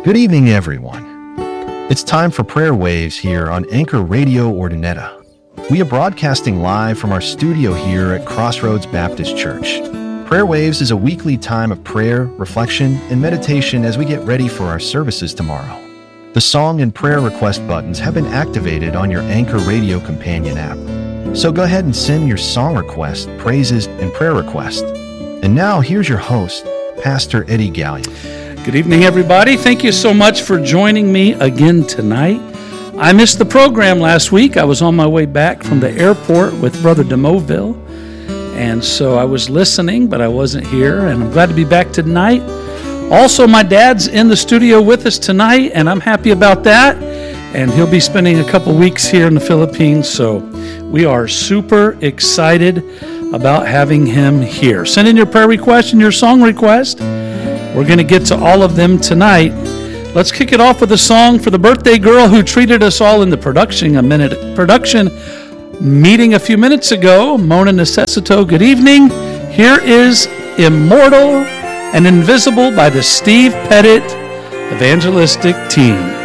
Good evening, everyone. It's time for Prayer Waves here on Anchor Radio Ordinetta. We are broadcasting live from our studio here at Crossroads Baptist Church. Prayer Waves is a weekly time of prayer, reflection, and meditation as we get ready for our services tomorrow. The song and prayer request buttons have been activated on your Anchor Radio Companion app. So go ahead and send your song request, praises, and prayer request. And now here's your host, Pastor Eddie Gallion. Good evening, everybody. Thank you so much for joining me again tonight. I missed the program last week. I was on my way back from the airport with Brother DeMoville, and so I was listening, but I wasn't here, and I'm glad to be back tonight. Also, my dad's in the studio with us tonight, and I'm happy about that, and he'll be spending a couple weeks here in the Philippines, so we are super excited about having him here. Send in your prayer request and your song request. We're going to get to all of them tonight. Let's kick it off with a song for the birthday girl who treated us all in the production meeting a few minutes ago, Mona Necessito. Good evening. Here is Immortal and Invisible by the Steve Pettit Evangelistic Team.